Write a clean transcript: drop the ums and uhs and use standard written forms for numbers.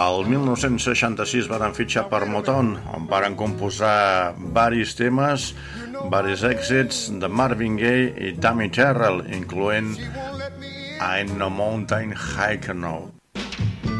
El 1966 van fitxar per Motown, on van composar varis temes, varis èxits de Marvin Gaye i Tammy Terrell, incloent I Ain't No Mountain High Enough.